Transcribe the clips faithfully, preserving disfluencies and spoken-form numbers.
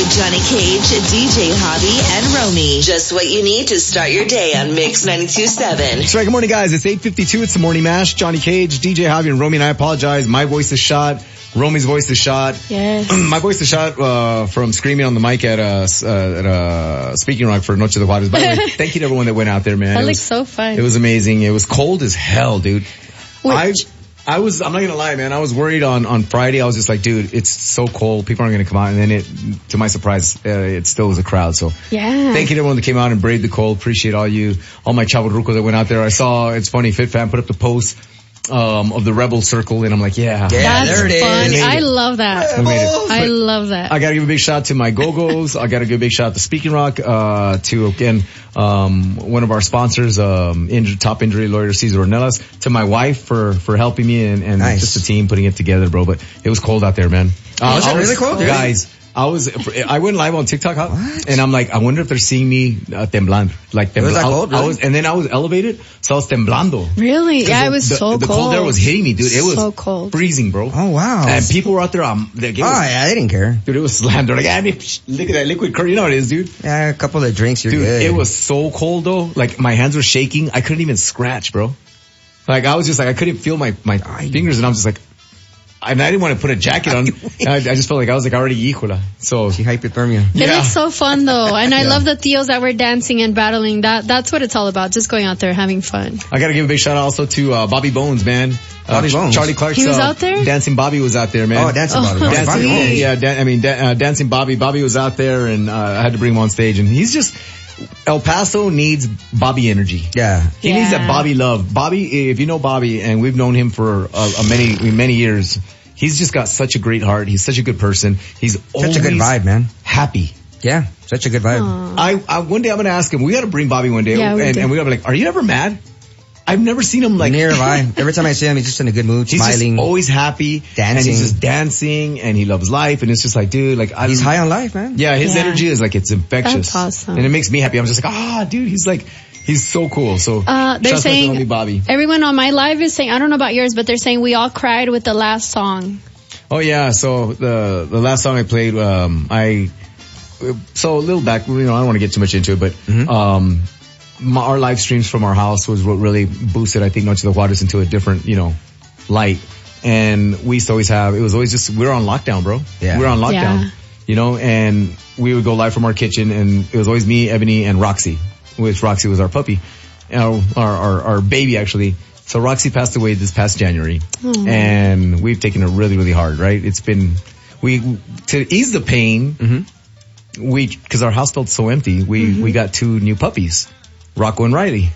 with Johnny Cage, D J Hobby, and Romy. Just what you need to start your day on Mix ninety-two point seven. That's right. Good morning, guys. It's eight fifty-two. It's the Morning Mash. Johnny Cage, D J Hobby, and Romy. And I apologize. My voice is shot. Romy's voice is shot. Yes. My voice is shot uh, from screaming on the mic at uh, uh, at uh, Speaking Rock for Noche de Juarez. By the way, thank you to everyone that went out there, man. That it looks was, so fun. It was amazing. It was cold as hell, dude. Which, I I was, I'm not gonna lie, man. I was worried on, on Friday. I was just like, dude, it's so cold. People aren't gonna come out. And then it, to my surprise, uh, it still was a crowd. So yeah. Thank you to everyone that came out and braved the cold. Appreciate all you, all my chavorrucos that went out there. I saw, it's funny, FitFam put up the post, um, of the Rebel Circle, and I'm like, yeah. Yeah, there it fun. is. I love that. We made it. I love that. I gotta give a big shout out to my Go-Go's. I gotta give a big shout out to Speaking Rock, uh, to again, um, one of our sponsors, um, injury, top injury lawyer, Cesar Ornelas, to my wife for, for helping me and, and nice. just the team putting it together, bro. But it was cold out there, man. Uh, was it I really cold, dude? Guys, I was, I went live on TikTok, What? and I'm like, I wonder if they're seeing me, uh, temblando. Like, temblando. was that cold, I, I really? was, and then I was elevated, so I was temblando. Really? Yeah, the, it was the, so the cold. cold air was hitting me, dude. It was so cold. freezing, bro. Oh, wow. And people were out there, um, they gave Oh, us- yeah, they didn't care. Dude, it was slammed. They're like, I mean, psh, look at that liquid curry. You know what it is, dude. Yeah, a couple of drinks, you're Dude, good. it was so cold though. Like my hands were shaking. I couldn't even scratch, bro. Like I was just like, I couldn't feel my, my fingers, and I was just like, and I didn't want to put a jacket on. I, I just felt like I was like already hijola. So She hypothermia. It yeah. was so fun though, and I Yeah. love the Theos that were dancing and battling. That that's what it's all about. Just going out there having fun. I gotta give a big shout out also to uh, Bobby Bones, man. Bobby uh, Bones. Charlie Clark's He was uh, out there? Dancing Bobby was out there, man. Oh, Dancing Oh, Bobby. Bobby Dancing, Bobby Bones. yeah, dan- I mean, da- uh, Dancing Bobby. Bobby was out there, and uh, I had to bring him on stage, and he's just, El Paso needs Bobby energy. Yeah. He Yeah. needs that Bobby love. Bobby, if you know Bobby, and we've known him for uh, uh, many, many years, he's just got such a great heart. He's such a good person. He's Such a good vibe, man. happy. Yeah, such a good vibe. Aww. I, I one day I'm gonna ask him. We gotta bring Bobby one day, Yeah, we and, do. and we gotta be like, are you ever mad? I've never seen him like. Near have I. Every time I see him, he's just in a good mood, He's smiling. just always happy, dancing. and he's just dancing, and he loves life, and it's just like, dude, like I. He's high on life, man. Yeah, his Yeah. energy is like it's infectious. That's awesome. And it makes me happy. I'm just like, ah, dude, he's like, he's so cool. So, Uh, they're shouts out to saying only Bobby. everyone on my live is saying, I don't know about yours, but they're saying we all cried with the last song. Oh yeah, so the the last song I played, um, I so a little back, you know, I don't want to get too much into it, but Mm-hmm. um, my, our live streams from our house was what really boosted, I think, Noche de Juarez into a different, you know, light. And we used to always have, it was always just, we were on lockdown, bro. Yeah. We were on lockdown, Yeah. you know, and we would go live from our kitchen, and it was always me, Ebony, and Roxy, which Roxy was our puppy, our our our, our baby actually. So Roxy passed away this past January, and we've taken it really, really hard, right? It's been, we, to ease the pain, Mm-hmm. we, cause our house felt so empty, we, Mm-hmm. we got two new puppies, Rocco and Riley.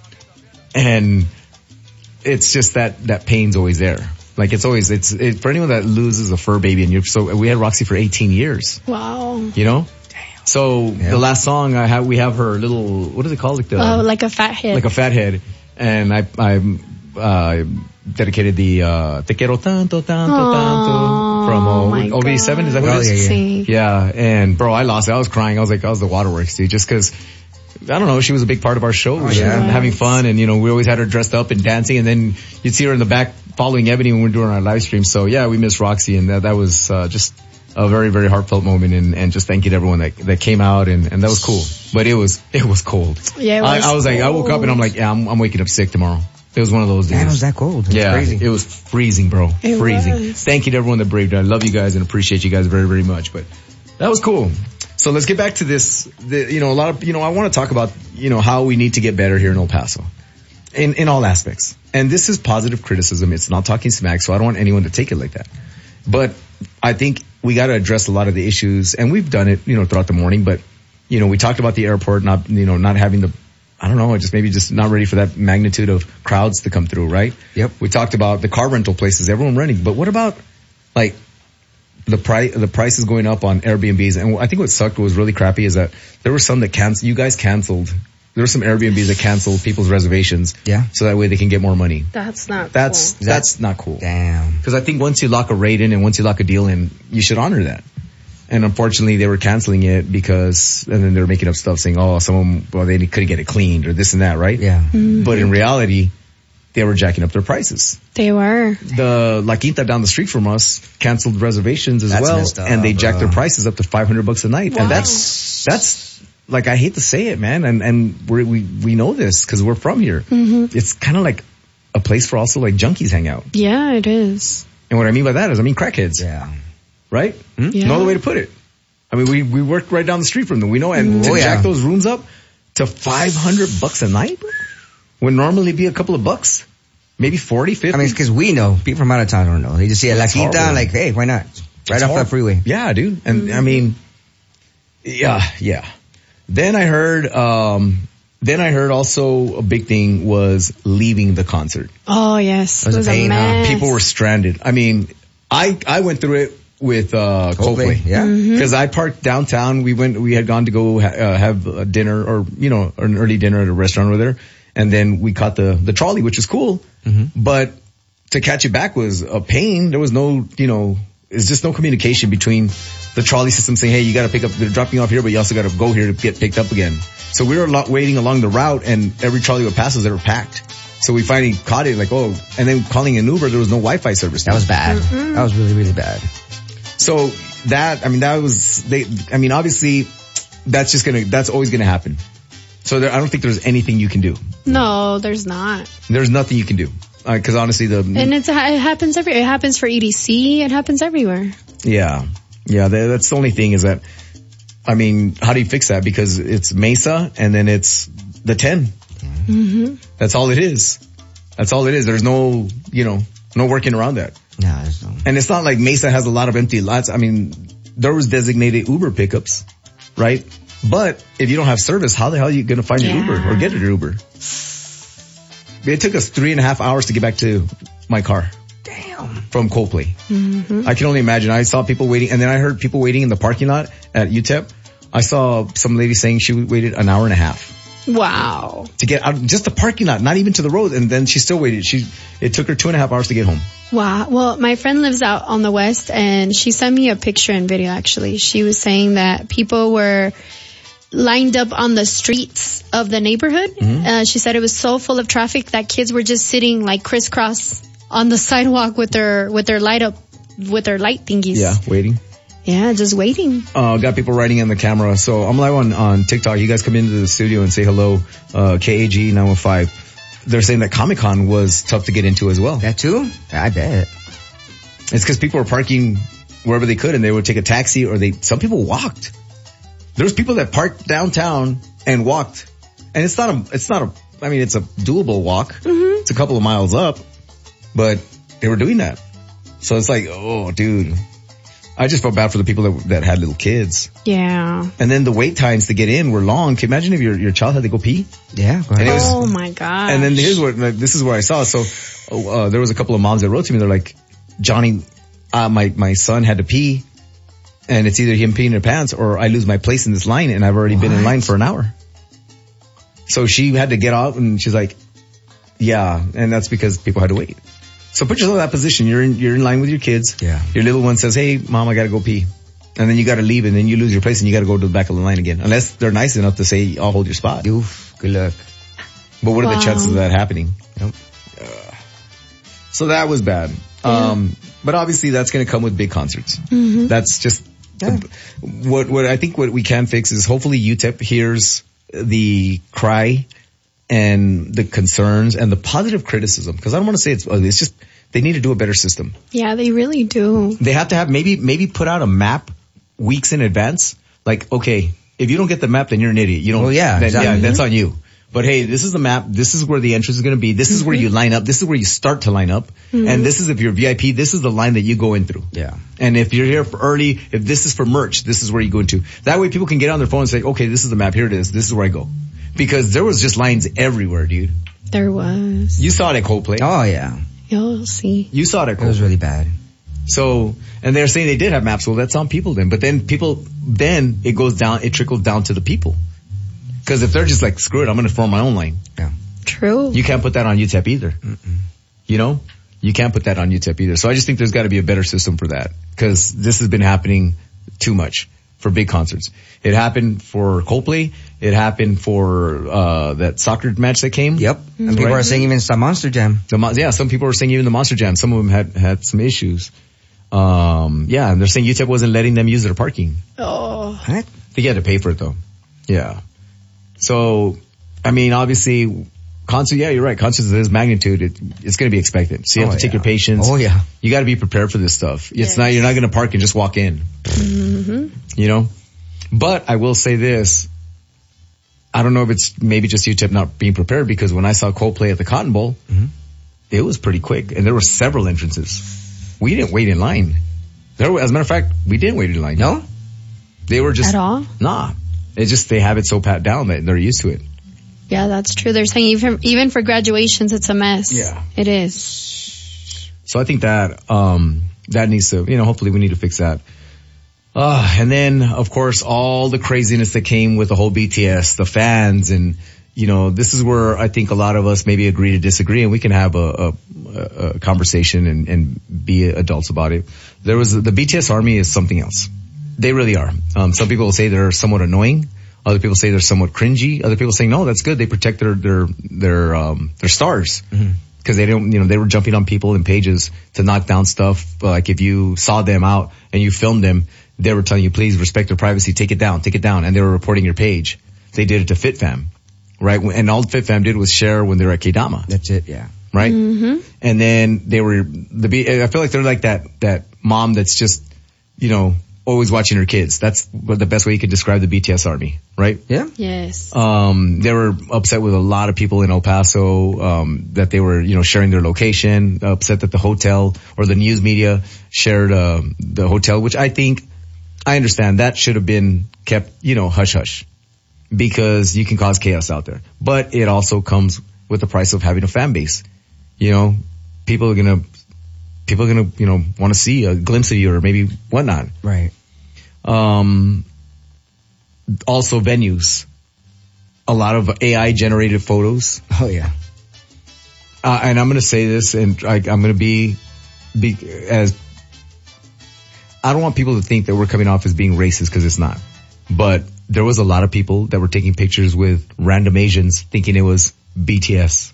And it's just that, that pain's always there. Like it's always, it's, it, for anyone that loses a fur baby, and you're, so we had Roxy for eighteen years, Wow. you know? So the last song I have, we have her little, what is it called? Like the, Oh, like a fat head. like a fat head. And I, I, uh, dedicated the, uh, Te quiero tanto, tanto, tanto from Oh my uh, O B seven. Is that what Oh, it is? yeah, yeah. See. Yeah. And bro, I lost it. I was crying. I was like, I was the waterworks, dude, just cause, I don't know, she was a big part of our show. Oh, yeah. And having fun, and you know, we always had her dressed up and dancing, and then you'd see her in the back following Ebony when we were doing our live stream. So yeah, we miss Roxy, and that, that was, uh, just a very, very heartfelt moment, and, and just thank you to everyone that, that came out, and, and that was cool. But it was, it was cold. Yeah, it was I, I was like, I woke up and I'm like, yeah, I'm, I'm waking up sick tomorrow. It was one of those days. Man, it was that cold. It was yeah, crazy. it was freezing, bro. It freezing. was. Thank you to everyone that braved it. I love you guys and appreciate you guys very, very much. But that was cool. So let's get back to this. The, you know, a lot of, you know, I want to talk about, you know, how we need to get better here in El Paso. In, in all aspects. And this is positive criticism. It's not talking smack, so I don't want anyone to take it like that. But I think we got to address a lot of the issues, and we've done it, you know, throughout the morning. But, you know, we talked about the airport not, you know, not having the, I don't know, just maybe just not ready for that magnitude of crowds to come through, right? Yep. We talked about the car rental places, everyone renting. But what about, like, the price, the prices going up on Airbnbs? And I think what sucked, what was really crappy, is that there were some that canceled, you guys canceled, there were some Airbnbs that canceled people's reservations. Yeah. So that way they can get more money. That's not That's, cool. that's not cool. Damn. Because I think once you lock a rate in and once you lock a deal in, you should honor that. And unfortunately, they were canceling it because, and then they were making up stuff saying, oh, someone, well, they couldn't get it cleaned or this and that, right? Yeah. But in reality, they were jacking up their prices. They were. The La Quinta down the street from us canceled reservations as That's well, messed up, and they jacked bro. their prices up to five hundred bucks a night. Wow. And that's that's like, I hate to say it, man, and and we're, we we know this because we're from here. Mm-hmm. It's kind of like a place for also like junkies hang out. Yeah, it is. And what I mean by that is, I mean crackheads, Yeah. right? Hmm? Yeah. No other way to put it. I mean, we we worked right down the street from them. We know, and to Oh, yeah. jack those rooms up to five hundred bucks a night would normally be a couple of bucks, maybe forty, fifty. I mean, it's because we know. People from out of town don't know. They just see a La It's Quinta, horrible. like, hey, why not? Right It's off horrible. that freeway. Yeah, dude. And I mean, yeah, yeah. Then I heard, um, then I heard also a big thing was leaving the concert. Oh, yes. It was It a was a pain, huh? mess. People were stranded. I mean, I, I went through it with, uh, Coldplay, Coldplay. yeah. Mm-hmm. Cause I parked downtown. We went, we had gone to go ha- uh, have a dinner or, you know, an early dinner at a restaurant over there. And then we caught the, the trolley, which was cool. Mm-hmm. But to catch it back was a pain. There was no, you know, it's just no communication between the trolley system saying, hey, you gotta pick up, they're dropping you off here, but you also gotta go here to get picked up again. So we were lo- waiting along the route and every trolley would pass us, they were packed. So we finally caught it like, oh, and then calling an Uber, there was no Wi-Fi service. That was bad. That was really, really bad. So that, I mean, that was, they, I mean, obviously that's just gonna, that's always gonna happen. So there, I don't think there's anything you can do. No, there's not. There's nothing you can do. Uh, cause honestly the, And it's, it happens every, it happens for E D C. It happens everywhere. yeah, yeah, that, that's the only thing is that, I mean, how do you fix that? Because it's Mesa and then it's the ten. Mm-hmm. That's all it is. That's all it is. There's no, you know, no working around that. Nah, there's no. And it's not like Mesa has a lot of empty lots. I mean, there was designated Uber pickups, right? But if you don't have service, how the hell are you going to find your Yeah. Uber or get your Uber? It took us three and a half hours to get back to my car. Damn. From Coldplay. Mm-hmm. I can only imagine. I saw people waiting, and then I heard people waiting in the parking lot at U T E P. I saw some lady saying she waited an hour and a half Wow. to get out, just the parking lot, not even to the road, and then she still waited. She, it took her two and a half hours to get home. Wow. Well, my friend lives out on the west and she sent me a picture and video actually. She was saying that people were lined up on the streets of the neighborhood. Mm-hmm. Uh, she said it was so full of traffic that kids were just sitting like crisscross on the sidewalk with their, with their light up, with their light thingies. Yeah, waiting. Yeah, just waiting. Uh, got people writing in the camera. So I'm live on, on TikTok. You guys come into the studio and say hello. Uh, K A G nine one five. They're saying that Comic-Con was tough to get into as well. That too? I bet. It's because people were parking wherever they could and they would take a taxi or they, some people walked. There was people that parked downtown and walked. And it's not a, it's not a, I mean, it's a doable walk. Mm-hmm. It's a couple of miles up, but they were doing that. So it's like, oh, dude. I just felt bad for the people that, that had little kids. Yeah. And then the wait times to get in were long. Can you imagine if your, your child had to go pee? Yeah, go ahead. And it was- Oh my God. And then here's what, like, this is where I saw. So, uh, there was a couple of moms that wrote to me. They're like, Johnny, uh, my, my son had to pee and it's either him peeing in her pants or I lose my place in this line and I've already been in line for an hour. So she had to get out and she's like, yeah. And that's because people had to wait. So put yourself in that position. You're in, you're in line with your kids. Yeah. Your little one says, hey, mom, I gotta go pee. And then you gotta leave and then you lose your place and you gotta go to the back of the line again. Unless they're nice enough to say, I'll hold your spot. Oof, good luck. But what are Wow. the chances of that happening? Yep. Uh, so that was bad. Um, but obviously that's going to come with big concerts. Mm-hmm. That's just Yeah. what, what I think what we can fix is hopefully U T E P hears the cry and the concerns and the positive criticism. Cause I don't want to say it's ugly. It's just, they need to do a better system. Yeah, they really do. They have to have maybe, maybe put out a map weeks in advance. Like, okay, if you don't get the map, then you're an idiot. You don't, Well, yeah, then, exactly. yeah, that's on you. But hey, this is the map. This is where the entrance is going to be. This is where you line up. This is where you start to line up. And this is if you're V I P, this is the line that you go in through. Yeah. And if you're here for early, if this is for merch, this is where you go into. That way people can get on their phone and say, okay, this is the map. Here it is. This is where I go. Because there was just lines everywhere, dude. There was. You saw it at Coldplay. Oh yeah. You'll see. You saw it at It was Coldplay. really bad. So, and they're saying they did have maps. Well, that's on people then. But then people, then it goes down, it trickles down to the people. Cause if they're just like, screw it, I'm going to form my own line. Yeah. True. You can't put that on U T E P either. Mm-mm. You know? You can't put that on U T E P either. So I just think there's got to be a better system for that. Cause this has been happening too much. for big concerts. It happened for Coldplay. It happened for uh that soccer match that came. Yep. And people Right. are saying even some Monster Jam. The, Mon- yeah, some people were saying even the Monster Jam. Some of them had had some issues. Um, yeah, and they're saying U T E P wasn't letting them use their parking. Oh. What? They had to pay for it though. Yeah. So, I mean, obviously, concert. Yeah, you're right. Concerts of this magnitude, it, it's going to be expected. So you have Oh, to take yeah. your patience. Oh, yeah. You got to be prepared for this stuff. It's Yes. not. You're not going to park and just walk in. Mm-hmm. You know. But I will say this. I don't know if it's maybe just U T E P not being prepared, because when I saw Coldplay at the Cotton Bowl, Mm-hmm. it was pretty quick, and there were several entrances. We didn't wait in line. There, were, as a matter of fact, we didn't wait in line. No? They were just At all? Nah. It's just they have it so pat down that they're used to it. Yeah, that's true. They're saying even even for graduations, it's a mess. Yeah. It is. So I think that um that needs to, you know, hopefully we need to fix that. Uh, and then, of course, all the craziness that came with the whole B T S, the fans, and, you know, this is where I think a lot of us maybe agree to disagree, and we can have a, a, a conversation and, and be adults about it. There was, the B T S Army is something else. They really are. Um, some people will say they're somewhat annoying. Other people say they're somewhat cringy. Other people say, no, that's good. They protect their, their, their, um, their stars. Mm-hmm. Cause they don't, you know, they were jumping on people and pages to knock down stuff. Like if you saw them out and you filmed them, they were telling you, please respect their privacy, take it down, take it down. And they were reporting your page. They did it to FitFam, right? And all FitFam did was share when they were at K-Dama. That's it, yeah. Right? Mm-hmm. And then they were, the B, I feel like they're like that, that mom that's just, you know, always watching her kids. That's the best way you could describe the B T S Army, right? Yeah? Yes. Um, they were upset with a lot of people in El Paso, um, that they were, you know, sharing their location, upset that the hotel or the news media shared, uh, the hotel, which I think, I understand that should have been kept, you know, hush hush, because you can cause chaos out there. But it also comes with the price of having a fan base. You know, people are gonna, people are gonna, you know, want to see a glimpse of you or maybe whatnot. Right. Um, also venues, a lot of A I generated photos. Oh, yeah. Uh, and I'm going to say this, and I, I'm going to be, be as, I don't want people to think that we're coming off as being racist, because it's not. But there was a lot of people that were taking pictures with random Asians thinking it was B T S.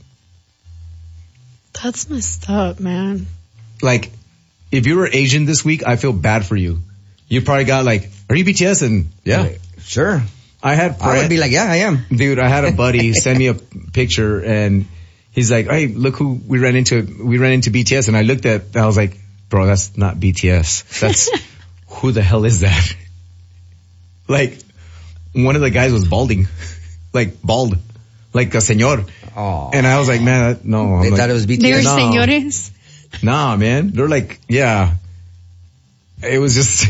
That's messed up, man. Like, if you were Asian this week, I feel bad for you. You probably got like, are you B T S? And yeah, Like, sure. I had, I would be like, yeah, I am. dude, I had a buddy send me a picture, and he's like, hey, look who we ran into. We ran into B T S. And I looked at, I was like, bro, that's not B T S. That's, who the hell is that? Like, one of the guys was balding, like bald, like a señor. Oh. And I was like, man, that- no. I'm They like, thought it was B T They were S. No. señores. nah, man. They're like, yeah. It was just,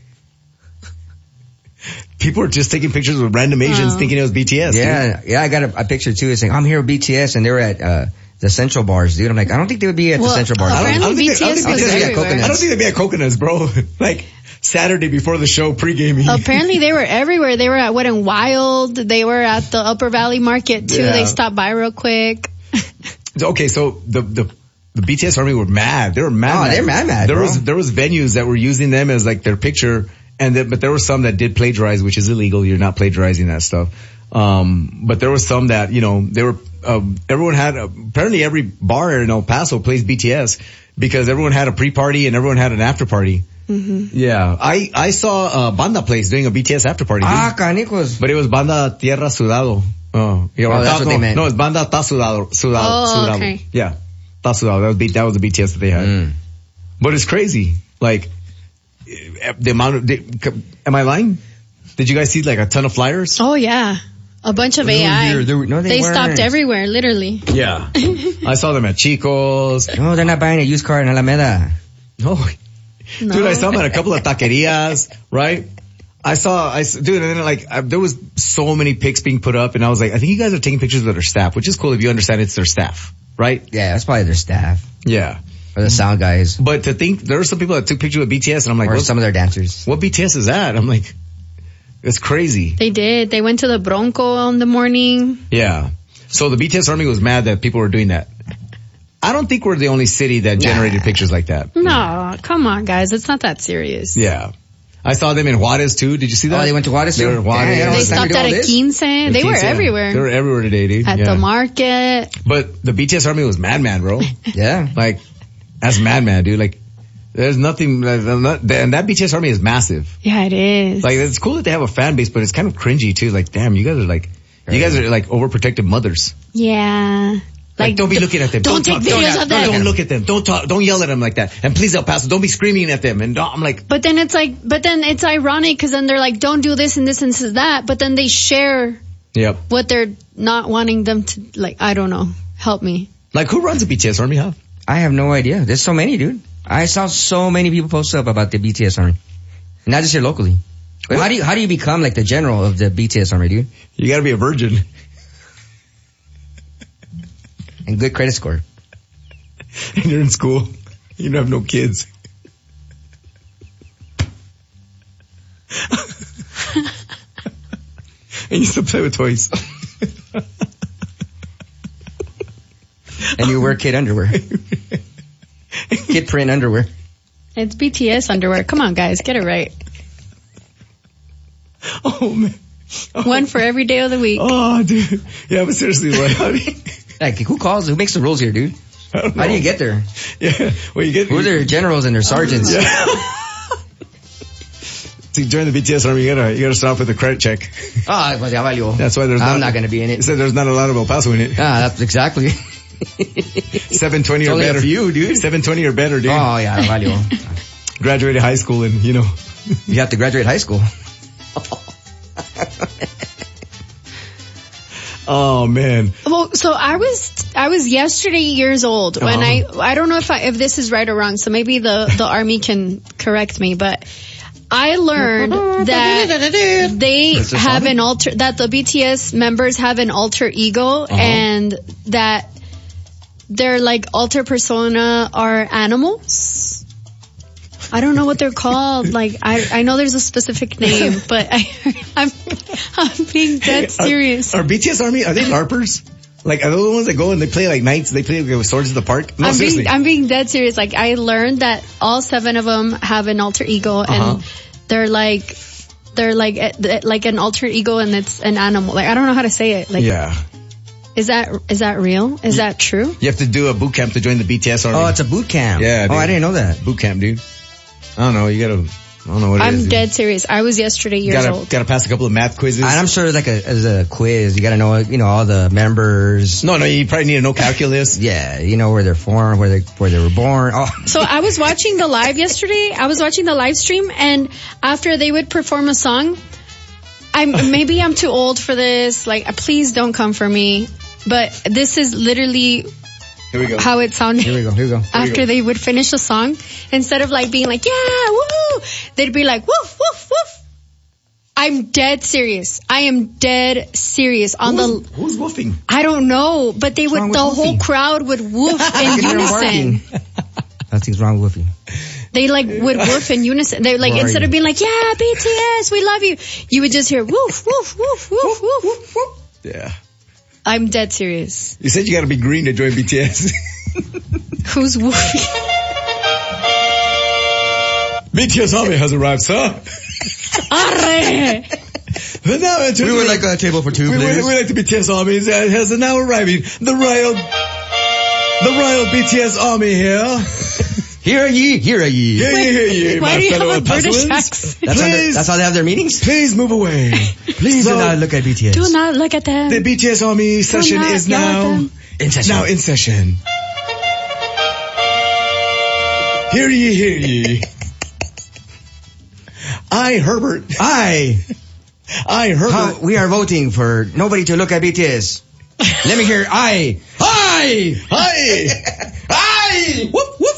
people were just taking pictures with random Asians Wow. thinking it was B T S. dude. Yeah, yeah, I got a, a picture too. It's saying, I'm here with B T S, and they were at, uh, the Central Bars, dude. I'm like, I don't think they would be at Well, the Central Bars. uh, I don't, I don't Apparently think they- I don't B T S think was they- everywhere. I don't think they'd be at Coconuts, bro. Like, Saturday before the show, pre-gaming. Apparently they were everywhere. They were at Wet and Wild. They were at the Upper Valley Market too. Yeah. They stopped by real quick. Okay, so the, the, the B T S Army were mad. They were mad. Oh, mad. they're mad, mad, There bro. was, there was venues that were using them as like their picture, and that, but there were some that did plagiarize, which is illegal. You're not plagiarizing that stuff. Um, but there was some that, you know, they were, um, everyone had, uh, apparently every bar in El Paso plays B T S because everyone had a pre-party and everyone had an after-party. Mm-hmm. Yeah. I, I saw, uh, Banda Place doing a B T S after-party. Ah, canicos. But it was Banda Tierra Sudado. Oh, yeah, Oh, that's no, what they meant. No, it's Banda Ta Sudado. Sudado, Oh, Sudado. okay. Yeah. Ta Sudado. That was, B, that was the B T S that they had. Mm. But it's crazy. Like, eh, the amount of, the, am I lying? Did you guys see like a ton of flyers? Oh yeah, a bunch of A I. There- there- no, they they weren't. stopped everywhere, literally. Yeah. I saw them at Chico's. No, they're not buying a used car in Alameda. No. No. Dude, I saw them at a couple of taquerias, right? I saw, I, s- dude, and then like, I, there was so many pics being put up, and I was like, I think you guys are taking pictures with their staff, which is cool if you understand it's their staff, right? Yeah, that's probably their staff. Yeah. Or the sound guys. But to think, there were some people that took pictures with B T S, and I'm like, Or what, some of their dancers. what B T S is that? I'm like, it's crazy. They did. They went to the Bronco in the morning. Yeah. So the B T S Army was mad that people were doing that. I don't think we're the only city that generated Nah. pictures like that. No, come on, guys. It's not that serious. Yeah. I saw them in Juarez too. Did you see that? Oh, they went to Juarez They too? were in Juarez. Damn, They it's time to stopped do at all a this. quince. They were Quince, yeah. everywhere. They were everywhere today, dude. At yeah. the market. But the B T S Army was mad, mad, bro. Yeah. Like, that's mad, mad, dude. Like, there's nothing, like, not, and that B T S Army is massive. Yeah, it is. Like, it's cool that they have a fan base, but it's kind of cringy too. Like, damn, you guys are like, you guys are like overprotective mothers. yeah. Like, don't be looking at them. Don't Don't, take talk, videos don't, of them. Don't look at them. Don't talk. Don't yell at them like that. And please, El Paso, don't be screaming at them. And don't, I'm like, But then it's like, but then it's ironic because then they're like, don't do this and this and this and that. But then they share yep. what they're not wanting them to, like, I don't know. Help me. Like, who runs the B T S Army, huh? I have no idea. There's so many, dude. I saw so many people post up about the B T S Army. Not just here locally. But how do you, how do you become like the general of the B T S Army, dude? You gotta be a virgin. And good credit score. And you're in school. You don't have no kids. And you still play with toys. And you wear kid underwear. Kid print underwear. It's B T S underwear. Come on, guys. Get it right. Oh, man. Oh. One for every day of the week. Oh, dude. Yeah, but seriously, like, how do you... Like, who calls? Who makes the rules here, dude? I don't know. How do you get there? Yeah, well, you get... Who are their generals and their sergeants? Yeah. To join the B T S Army, you gotta, you gotta start off with a credit check. Ah, pues ya valió. That's why there's I'm not... not gonna be in It it. said there's not a lot of El Paso in it. Ah, that's exactly. seven twenty or only a better. few, dude. seven twenty or better, dude. Oh, yeah, valió. Graduated high school and, you know... You have to graduate high school. Oh, man. Well, so I was, I was yesterday years old when Uh-huh. I, I don't know if I, if this is right or wrong, so maybe the, the army can correct me, but I learned that they That's a have song? an alter, that the B T S members have an alter ego and that their like alter persona are animals. I don't know what they're called. Like, I I know there's a specific name, but I, I'm I'm being dead serious. Are, are B T S Army, are they LARPers? Like, are those the ones that go and they play like nights, they play with Swords of the Park? No, I'm seriously. being I'm being dead serious. Like, I learned that all seven of them have an alter ego, Uh-huh. and they're like they're like eh, like an alter ego, and it's an animal. Like, I don't know how to say it. Like, Yeah. is that is that real? Is that true? You have to do a boot camp to join the B T S Army. Oh, it's a boot camp. Yeah, Oh, dude. I didn't know that. boot camp, dude. I don't know, you gotta, I don't know what it I'm is. dude. dead serious. I was yesterday years Gotta, old. gotta pass a couple of math quizzes. And I'm sure like a, as a quiz, you gotta know, you know, all the members. No, no, you probably need to know calculus. Yeah, you know where they're formed, where they where they were born. Oh, So I was watching the live yesterday. I was watching the live stream, and after they would perform a song, I'm maybe I'm too old for this. Like, please don't come for me. But this is literally Here we go. how it sounded. here we go, here we go. After go. they would finish a song, instead of like being like, yeah, woo, they'd be like, woof, woof, woof. I'm dead serious. I am dead serious. On Who's, the, who's woofing? I don't know, but they would, wrong the with whole woofing? crowd would woof in Look at them unison. barking. Nothing's wrong with Woofy. They like would woof in unison. They like, Where are instead you? of being like, yeah, B T S, we love you, you would just hear woof, woof, woof, woof, woof. Yeah. I'm dead serious. You said you gotta be green to join B T S. Who's woofing? B T S Army has arrived, sir. Arre! And now entering- We would like a table for two, We please. would, we like the B T S Army is- uh, has now arriving. The royal, the royal B T S Army here. Hear ye, hear ye. Hear ye, hear ye, Why my do you fellow have a British Papuans. accent? That's how, they, Please. that's how they have their meetings? Please move away. Please So, do not look at B T S. Do not look at them. The B T S Army session not is yell at now them. In session. now in session. Hear ye, hear ye. I, Herbert, I, I, Herbert, how, we are voting for nobody to look at B T S. Let me hear I. I! hi, I! Woof, woof.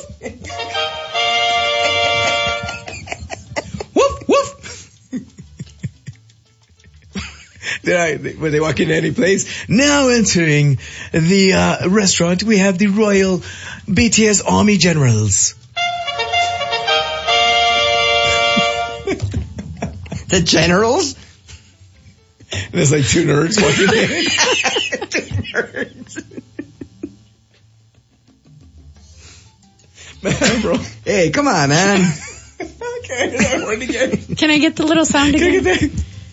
woof, woof. Did I, when they walk into any place, now entering the uh, restaurant, we have the Royal B T S Army Generals. The generals? There's like two nerds walking in. Nerds. Man, bro. Hey, come on, man. Can I get the little sound again?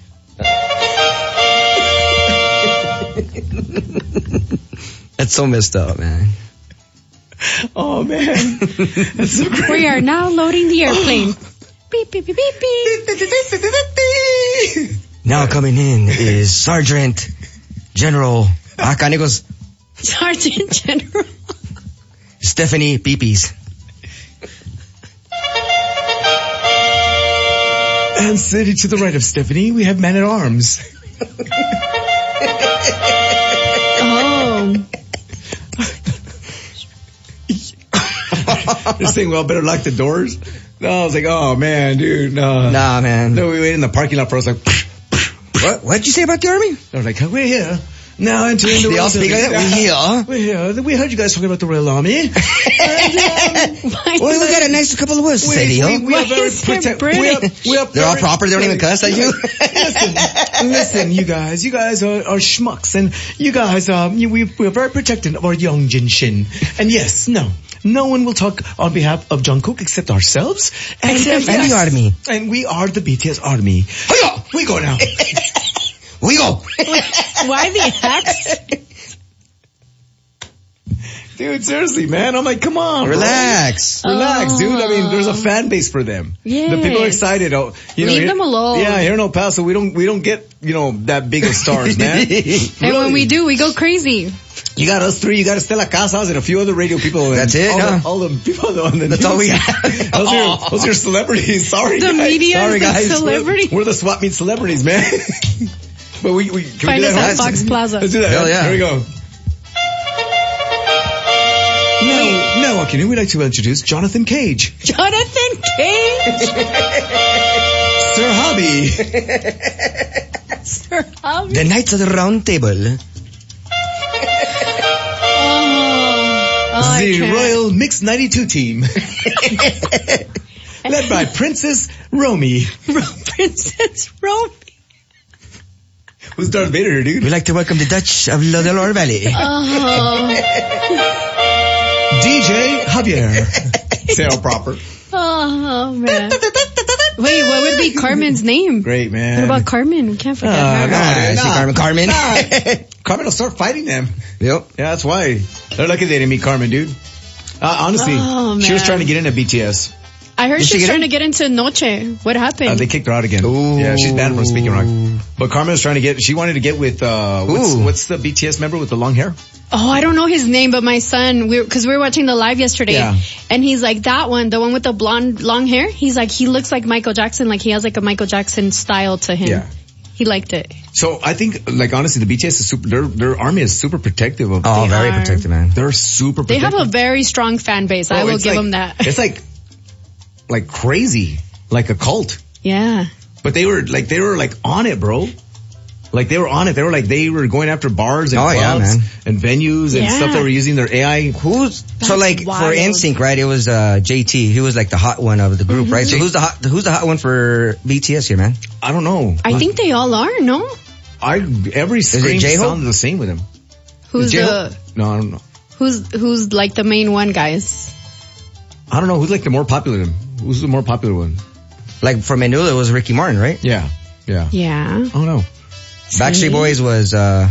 That's so messed up, man. Oh, man. That's so great. We are now loading the airplane. Beep, beep, beep, beep, beep. Now coming in is Sergeant General Acá Nichols Sergeant General. Stephanie Peepees. And sitting to the right of Stephanie, we have Man at Arms. Oh. They're saying, well, better lock the doors. No, I was like, oh, man, dude, no. Nah, man. No, we waited in the parking lot for us, like, What? What'd you say about the army? I was like, we're here. Now entering the They all speak like that? We're here. We're here. We heard you guys talking about the Royal Army. Why Well, we got a nice couple of words to say to you. we, we Why are very is there protect- British? we are, we are They're all very- proper. They don't even cuss like you. listen, listen, you guys. You guys are, are schmucks, and you guys are. You, we, we're very protective of our young Jin Shin. And yes, no, no one will talk on behalf of Jungkook except ourselves. And, Except and the army. And we are the B T S army. Hiya! We go now. We go. Why the accent? Dude, seriously, man. I'm like, come on, bro. Relax. Relax, dude. I mean, there's a fan base for them. Yes. The people are excited. Oh, you know, Leave here- them alone. Yeah, here in El Paso, we don't we don't get you know that big of stars, man. And when we do, we go crazy. You got us three. You got Estela Casas and a few other radio people. And That's it, All, huh? the, all the people on the That's news. all we have. Those are, those are celebrities. Sorry, The guys. media Sorry, is the guys. celebrity. We're, we're the swap meet celebrities, man. But we, we can Find we do us that? at Fox Plaza. Let's do that. Hell yeah. Here we go. Now, now, okay, we'd like to introduce Jonathan Cage, Jonathan Cage. Sir Hobby. Sir Hobby. The Knights of the Round Table. Oh, I the can't. Royal Mix ninety-two team. Led by Princess Romy. Princess Romy. Who's Darth Vader here, dude? We'd like to welcome the Dutch of La Delaware Valley. Oh, D J Javier. Say it proper. oh man. Wait, what would be Carmen's name? Great, man. What about Carmen? We can't forget Ah, her. no. Ah, I see Nah. Carmen. Carmen. Nah. Carmen will start fighting them. Yep. Yeah, that's why. They're lucky they didn't meet Carmen, dude. Uh, honestly, Oh, she was man. trying to get into B T S. I heard Did she she's get trying in? to get into Noche. What happened? Uh, they kicked her out again. Ooh. Yeah, she's banned from Speaking Rock. But Carmen was trying to get, she wanted to get with, uh, what's, Ooh. what's the B T S member with the long hair? Oh, I don't know his name, but my son, we because we were watching the live yesterday, Yeah. and he's like, that one, the one with the blonde, long hair, he's like, he looks like Michael Jackson, like he has like a Michael Jackson style to him. Yeah. He liked it. So I think, like, honestly, the B T S is super, their, their army is super protective of, Oh, They very are. protective, man. they're super They protective. have a very strong fan base. I Bro, will it's give like- them that. It's like, like crazy. Like a cult. Yeah. But they were like, they were like on it, bro. Like they were on it. They were like, they were going after bars and Oh, yeah, clubs man. and venues and Yeah. stuff that were using their A I. Who's so like for wild. N Sync, right? It was uh J T. He was like the hot one of the group, right? So who's the hot who's the hot one for B T S here, man? I don't know. I think they all are, no? I, every scream J-Hope? sounded the same with him. Who's J-Hope? the, No, I don't know. who's, who's like the main one, guys? I don't know. Who's like the more popular one? Who's the more popular one? Like for Manula, it was Ricky Martin, right? Yeah. Yeah. Yeah. I don't know. Backstreet Boys was uh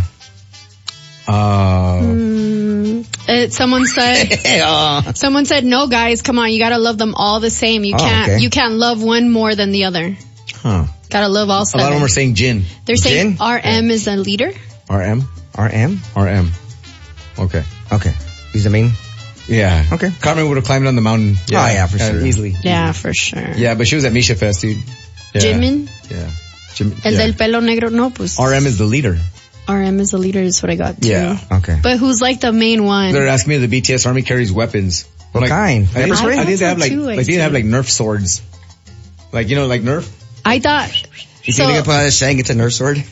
Uh, Mm, uh, someone said, uh, someone said, no guys, come on, you gotta love them all the same. You Oh, can't, okay. you can't love one more than the other. huh. Gotta love all A seven. lot of them are saying Jin. They're saying Jin? R M is a leader. R M? R M? R M. Okay. Okay. He's the main. Yeah. Okay. Carmen would have climbed on the mountain. Oh, yeah, for uh, sure. Easily. Yeah, for sure. Yeah, but she was at Misha Fest, dude. Yeah. Jimin, Yeah. Jim, el yeah. del pelo negro, no, pues. R M is the leader. R M is the leader is what I got too. Yeah. Okay. But who's like the main one? They're asking me if the B T S army carries weapons. I'm What kind? I think, Pepper spray? I think they have I like, thought so too, I think they I have see. like Nerf swords. Like, you know, like Nerf? I thought. You So, think they can put out a shank into Nerf sword?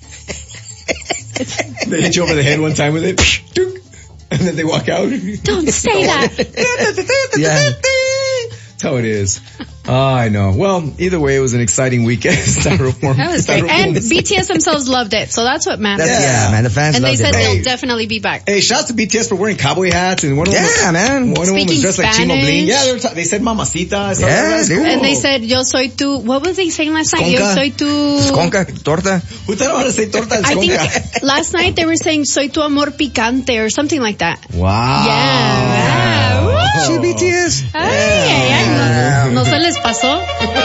They hit you over the head one time with it. And then they walk out. don't say that. Yeah. That's how it is. Oh, I know. Well, either way, it was an exciting weekend. Styrofoam. That was great. And B T S themselves loved it, so that's what matters. That's, yeah. yeah, man, the fans and loved they said it. they'll Hey. definitely be back. Hey, shout out to B T S for wearing cowboy hats, and one of them Yeah, was, man. one of them was Speaking dressed like Chimo Spanish. Bling. Yeah, they, were ta- they said mamacita. So Yeah, that's dude. cool. And they said, yo soy tu, what was they saying last night? Yo Skonka. soy tu. Skonka, torta. Who thought I want to say torta and I skonka? think last night they were saying soy tu amor picante or something like that. Wow. Yeah. Woo. She B T S. Ay, ay, ay, no, no se les pasó.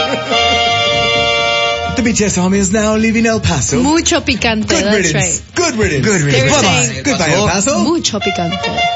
The B T S army is now leaving El Paso. Mucho picante, Good that's riddance. right. Good riddance. Good riddance. They were Bye-bye. saying- Goodbye, El Paso. Mucho picante.